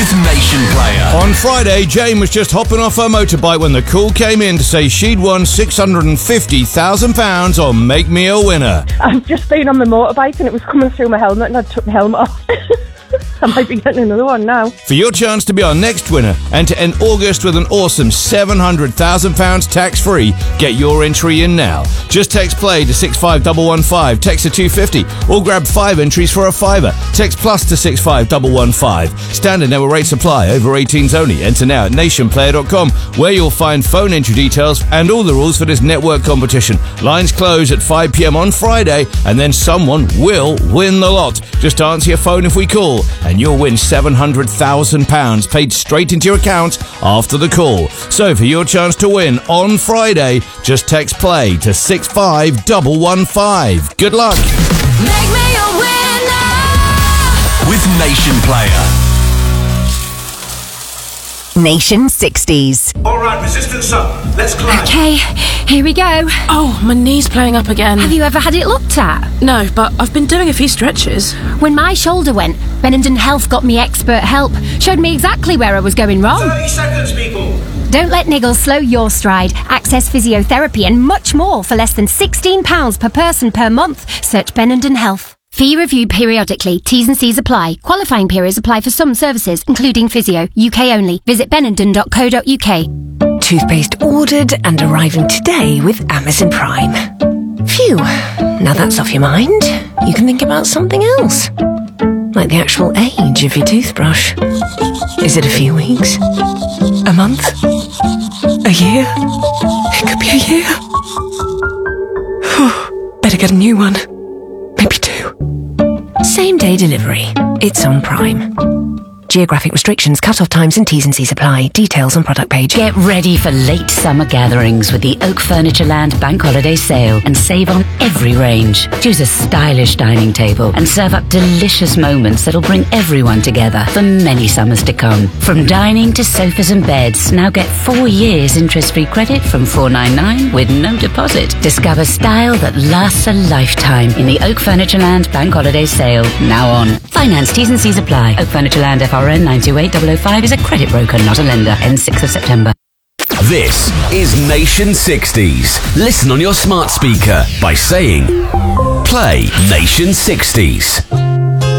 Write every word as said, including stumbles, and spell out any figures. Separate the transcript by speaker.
Speaker 1: with Nation Player.
Speaker 2: On Friday, Jane was just hopping off her motorbike when the call came in to say she'd won six hundred fifty thousand pounds on Make Me a Winner.
Speaker 3: I've just been on my motorbike and it was coming through my helmet and I took my helmet off. I might be getting another one now.
Speaker 2: For your chance to be our next winner and to end August with an awesome seven hundred thousand pounds tax-free, get your entry in now. Just text play to six five one one five, text to two fifty, or grab five entries for a fiver. Text plus to six five one one five. Standard network rate supply, over eighteens only. Enter now at nation player dot com, where you'll find phone entry details and all the rules for this network competition. Lines close at five p.m. on Friday, and then someone will win the lot. Just answer your phone if we call, and you'll win seven hundred thousand pounds paid straight into your account after the call. So for your chance to win on Friday, just text play to six five one one five. Good luck.
Speaker 4: Make me a winner
Speaker 1: with Nation Player.
Speaker 5: Nation sixties.
Speaker 6: All right, resistance up. Let's climb.
Speaker 7: Okay, here we go.
Speaker 8: Oh, my knee's playing up again.
Speaker 7: Have you ever had it looked at?
Speaker 8: No, but I've been doing a few stretches.
Speaker 7: When my shoulder went, Benenden Health got me expert help. Showed me exactly where I was going wrong.
Speaker 6: thirty seconds, people.
Speaker 7: Don't let niggles slow your stride. Access physiotherapy and much more for less than sixteen pounds per person per month. Search Benenden Health. Fee reviewed periodically. T's and C's apply. Qualifying periods apply for some services, including physio. U K only. Visit benenden dot co dot U K.
Speaker 5: Toothpaste ordered and arriving today with Amazon Prime. Phew, now that's off your mind. You can think about something else. Like the actual age of your toothbrush. Is it a few weeks? A month? A year? It could be a year. Better get a new one. Maybe two. Same day delivery. It's on Prime. Geographic restrictions, cut-off times and T's and C's apply. Details on product page.
Speaker 9: Get ready for late summer gatherings with the Oak Furniture Land Bank Holiday Sale and save on every range. Choose a stylish dining table and serve up delicious moments that'll bring everyone together for many summers to come. From dining to sofas and beds, now get four years interest-free credit from four ninety-nine with no deposit. Discover style that lasts a lifetime in the Oak Furniture Land Bank Holiday Sale, now on. Finance, T's and C's apply. Oak Furniture Land F R N nine two eight zero zero five is a credit broker, not a lender. Ends sixth of September.
Speaker 1: This is Nation sixties. Listen on your smart speaker by saying, play Nation sixties.